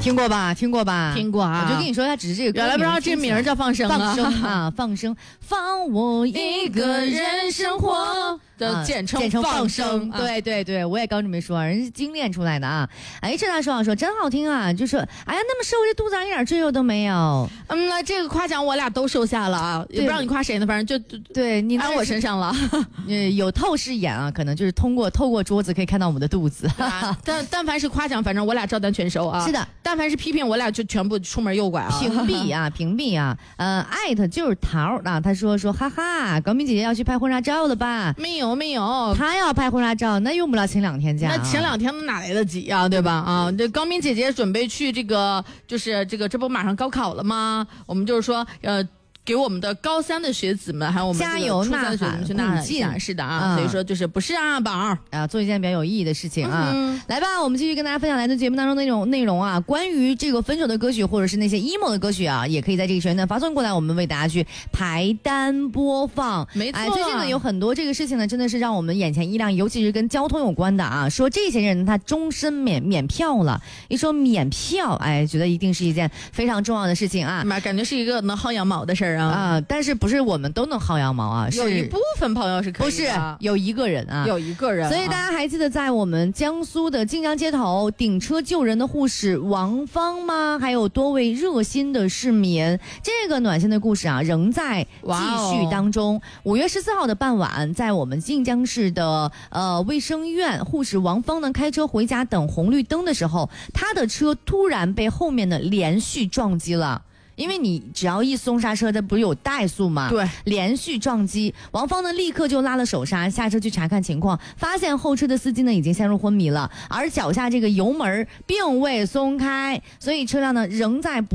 听过吧？听过吧？ 听过啊！ 我就跟你说，他只是这个歌原来不知道这名儿叫放生啊， 放生啊，放生，放我一个人生活。 简称放生， 对对对，我也刚准备说，人是精炼出来的啊！哎，这大说真好听啊，就说哎呀那么瘦，这肚子上一点赘肉都没有。 那这个夸奖我俩都收下了啊，也不知道你夸谁呢，反正就对你按我身上了。 有透视眼啊，可能就是透过桌子可以看到我们的肚子。 但凡是夸奖，反正我俩照单全收啊。 是的， 但凡是批评，我俩就全部出门右拐啊， 屏蔽啊。艾特就是桃啊，他说哈哈，高明姐姐要去拍婚纱照了吧？ 没有， 他要拍婚纱照，那用不了请2天假、啊。 那请2天哪来得及啊，对吧？啊，这高明姐姐准备去这个，就是这不马上高考了吗？我们就是说，给我们的高3的学子们，还有我们加油呐喊， 初3的学子们去呐喊一下，是的啊，所以说就是不是啊，宝儿啊，做一件比较有意义的事情啊。来吧，我们继续跟大家分享来自节目当中的内容啊，关于这个分手的歌曲或者是那些 emo 的歌曲啊，也可以在这个时间段发送过来，我们为大家去排单播放。 没错， 最近呢有很多这个事情呢，真的是让我们眼前一亮，尤其是跟交通有关的啊。说这些人他终身免票了，一说免票，哎，觉得一定是一件非常重要的事情啊。 感觉是一个能薅羊毛的事儿啊。 但是不是我们都能薅羊毛啊？ 有一部分朋友是可以的， 不是有一个人啊， 有一个人。 所以大家还记得在我们江苏的晋江街头顶车救人的护士王芳吗？还有多位热心的市民，这个暖心的故事啊，仍在继续当中。5月14号的傍晚，在我们晋江市的卫生院，护士王芳呢开车回家等红绿灯的时候，她的车突然被后面的连续撞击了。因为你只要一松刹车，它不是有怠速吗？ 对， 连续撞击，王芳呢立刻就拉了手刹，下车去查看情况，发现后车的司机呢已经陷入昏迷了，而脚下这个油门并未松开，所以车辆呢仍在